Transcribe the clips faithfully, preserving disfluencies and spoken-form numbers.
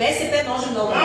БСП може много да.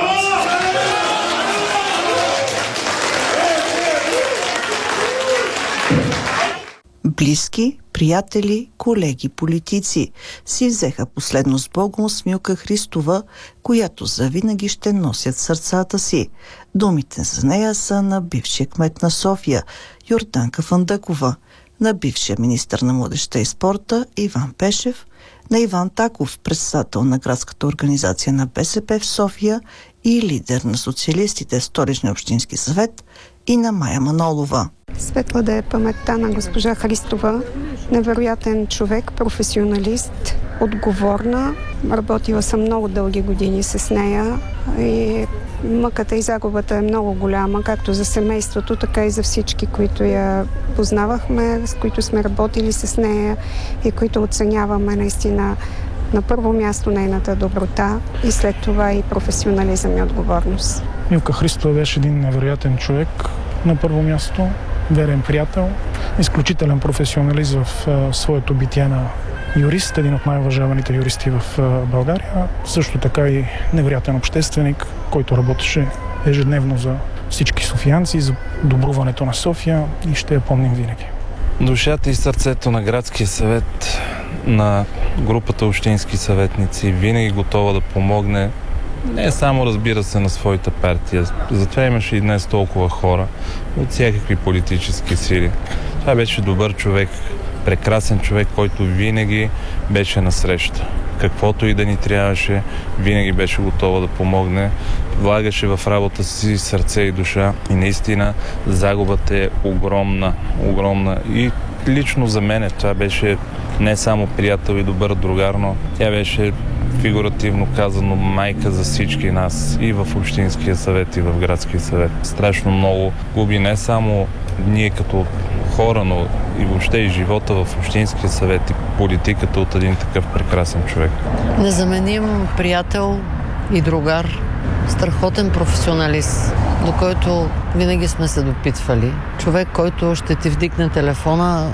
Близки, приятели, колеги, политици си взеха последно с Богом с Милка Христова, която завинаги ще носят сърцата си. Думите за нея са на бившия кмет на София Йорданка Фандъкова, на бившия министър на младежта и спорта Иван Пешев, на Иван Таков, председател на градската организация на БСП в София и лидер на социалистите в Столичния общински съвет, и на Мая Манолова. Светла да е паметта на госпожа Христова, невероятен човек, професионалист, отговорна. Работила съм много дълги години с нея и мъката и загубата е много голяма, както за семейството, така и за всички, които я познавахме, с които сме работили с нея и които оценяваме наистина на първо място нейната доброта и след това и професионализъм и отговорност. Милка Христова беше един невероятен човек. На първо място верен приятел, изключителен професионалист в а, своето битие на юрист, един от най-уважаваните юристи в а, България. Също така и невероятен общественик, който работеше ежедневно за всички софиянци, за добруването на София и ще я помним винаги. Душата и сърцето на градския съвет, на групата общински съветници, винаги готова да помогне, не само, разбира се, на своята партия. Затова имаше и днес толкова хора от всякакви политически сили. Това беше добър човек, прекрасен човек, който винаги беше насреща. Каквото и да ни трябваше, винаги беше готова да помогне. Влагаше в работа си сърце и душа и наистина загубата е огромна, огромна. И лично за мен това беше не само приятел и добър другар, но тя беше фигуративно казано майка за всички нас и в Общинския съвет, и в Градския съвет. Страшно много губи не само ние като хора, но и въобще и живота в Общинския съвет и политиката от един такъв прекрасен човек. Незаменим приятел и другар, страхотен професионалист, до който винаги сме се допитвали. Човек, който ще ти вдигне телефона,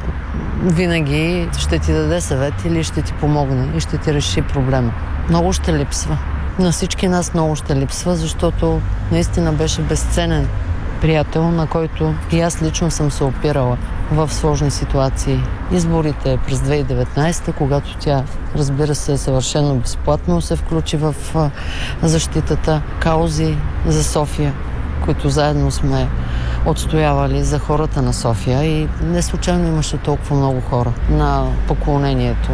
винаги ще ти даде съвет или ще ти помогне и ще ти реши проблема. Много ще липсва. На всички нас много ще липсва, защото наистина беше безценен приятел, на който и аз лично съм се опирала в сложни ситуации. Изборите през две хиляди и деветнадесета, когато тя, разбира се, съвършено безплатно се включи в защитата каузи за София, които заедно сме отстоявали за хората на София и не случайно имаше толкова много хора на поклонението.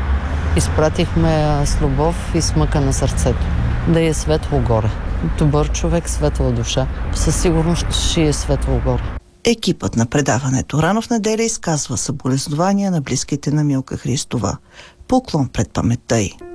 Изпратихме с любов и с мъка на сърцето. Да е светло горе. Добър човек, светла душа. Със сигурност ще е светло горе. Екипът на предаването рано в неделя изказва съболезнования на близките на Милка Христова. Поклон пред паметта й.